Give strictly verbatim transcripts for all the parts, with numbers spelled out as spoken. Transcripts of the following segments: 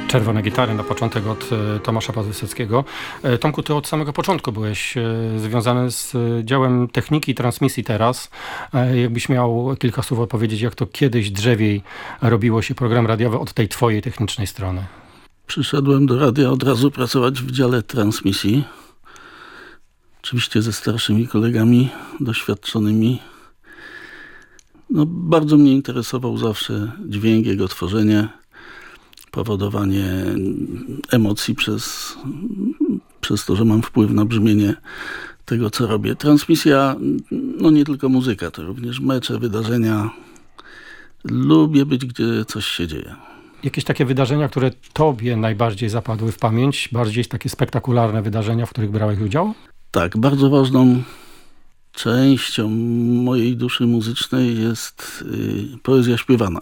Czerwone gitary na początek od e, Tomasza Wysockiego. E, Tomku, ty od samego początku byłeś e, związany z e, działem techniki i transmisji teraz. E, jakbyś miał kilka słów opowiedzieć, jak to kiedyś drzewiej robiło się program radiowy od tej twojej technicznej strony. Przyszedłem do radia od razu pracować w dziale transmisji. Oczywiście ze starszymi kolegami, doświadczonymi. No, bardzo mnie interesował zawsze dźwięk, jego tworzenie, powodowanie emocji przez, przez to, że mam wpływ na brzmienie tego, co robię. Transmisja, no nie tylko muzyka, to również mecze, wydarzenia. Lubię być, gdzie coś się dzieje. Jakieś takie wydarzenia, które tobie najbardziej zapadły w pamięć? Bardziej takie spektakularne wydarzenia, w których brałeś udział? Tak, bardzo ważną częścią mojej duszy muzycznej jest y, poezja śpiewana.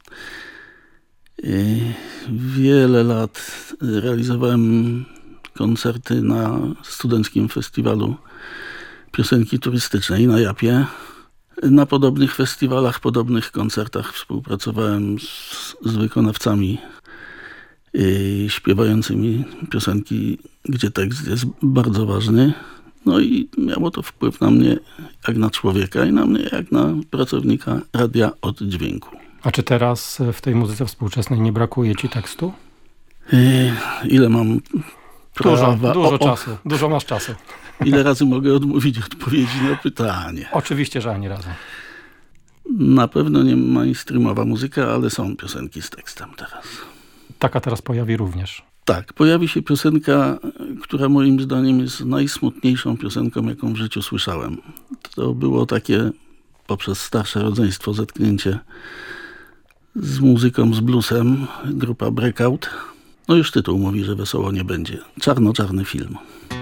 Y, wiele lat realizowałem koncerty na studenckim festiwalu piosenki turystycznej na Japie. Na podobnych festiwalach, podobnych koncertach współpracowałem z, z wykonawcami y, śpiewającymi piosenki, gdzie tekst jest bardzo ważny. No i miało to wpływ na mnie jak na człowieka i na mnie jak na pracownika radia od dźwięku. A czy teraz w tej muzyce współczesnej nie brakuje ci tekstu? Yy, ile mam prawa? Dużo, dużo o, o, czasu. Dużo masz czasu. Ile razy mogę odmówić odpowiedzi na pytanie? Oczywiście, że ani razu. Na pewno nie mainstreamowa muzyka, ale są piosenki z tekstem teraz. Taka teraz pojawi również. Tak, pojawi się piosenka, która moim zdaniem jest najsmutniejszą piosenką, jaką w życiu słyszałem. To było takie poprzez starsze rodzeństwo zetknięcie z muzyką, z bluesem, grupa Breakout. No już tytuł mówi, że wesoło nie będzie. Czarno-czarny film.